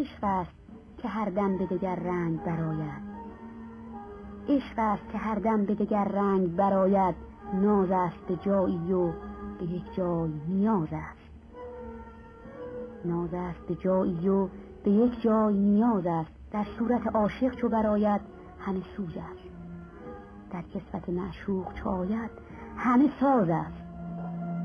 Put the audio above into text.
عشق است که هر دم به دگر رنگ براید. عشق است که هر دم به دگر رنگ براید. ناز است به جایی و به یک جای نیاز است. ناز است به جایی و به یک جای نیاز است. در صورت عاشق چو براید همه سوز است. در کسوت معشوق چو آید همه ساز است.